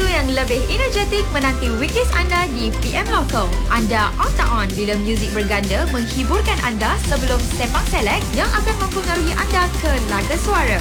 waktu yang lebih energetik menanti weekdays anda di PM Local. Anda on tak on bila muzik berganda menghiburkan anda sebelum Sepang Select yang akan mempengaruhi anda ke laga suara.